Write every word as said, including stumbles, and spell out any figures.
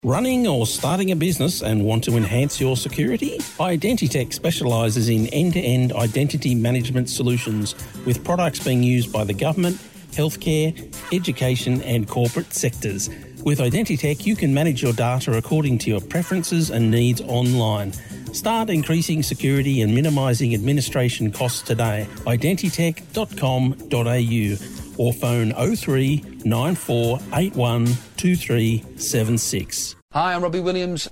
Running or starting a business and want to enhance your security? Identitech specialises in end-to-end identity management solutions with products being used by the government, healthcare, education and corporate sectors. With Identitech, you can manage your data according to your preferences and needs online. Start increasing security and minimising administration costs today. identitech dot com dot a u or phone oh three nine four eight one two three seven six. Hi, I'm Robbie Williams.